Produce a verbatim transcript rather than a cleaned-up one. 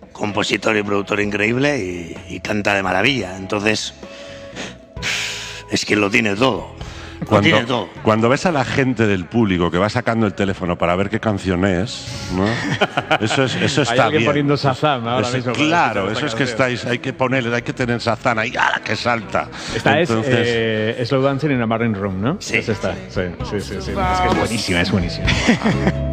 compositor y productor increíble y, y canta de maravilla. Entonces, es que lo tiene todo. Lo Cuando, tiene todo. cuando ves a la gente del público que va sacando el teléfono para ver qué canción es, ¿no? Eso, es, eso está hay alguien bien. poniendo Shazam ahora Eso- mismo para claro, escuchar eso es esta que canción. estáis, hay que ponerle, hay que tener Shazam ahí, ¡ala, que salta! Esta Entonces, es eh, Slow Dancing in a Marine Room, ¿no? Sí. Es esta. Sí, sí, sí, sí. Es que es buenísima, es buenísima.